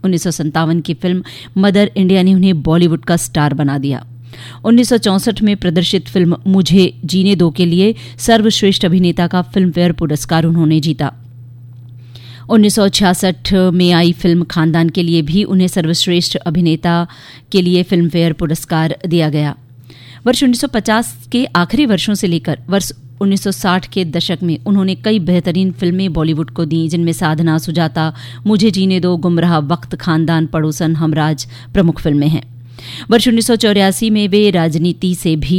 1957 की film mother India ने उन्हें बॉलीवुड का स्टार बना दिया। 1964 में प्रदर्शित फिल्म मुझे जीने दो के लिए सर्वश्रेष्ठ अभिनेता का फिल्मफेयर पुरस्कार उन्होंने जीता। 1966 में आई फिल्म खानदान के लिए भी उन्हें सर्वश्रेष्ठ अभिनेता के लिए फिल्मफेयर पुरस्कार दिया गया। वर्ष 1950 के आखिरी वर्षों से लेकर वर्ष 1960 के दशक में उन्होंने कई बेहतरीन फिल्में बॉलीवुड को दी, जिनमें साधना, सुजाता, मुझे जीने दो, गुमराह, वक्त, खानदान, पड़ोसन, हमराज प्रमुख फिल्में हैं। वर्ष 1984 में वे राजनीति से भी